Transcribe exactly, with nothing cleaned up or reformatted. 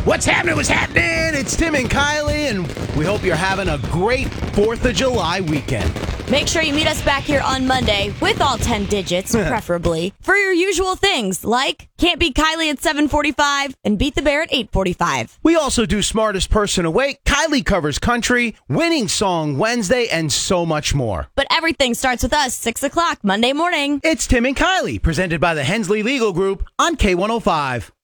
What's happening? What's happening? It's Tim and Kylie, and we hope you're having a great fourth of July weekend. Make sure you meet us back here on Monday with all ten digits, preferably, for your usual things like Can't Beat Kylie at seven forty-five and Beat the Bear at eight forty-five. We also do Smartest Person Awake, Kylie Covers Country, Winning Song Wednesday, and so much more. But everything starts with us, six o'clock Monday morning. It's Tim and Kylie, presented by the Hensley Legal Group on K one oh five.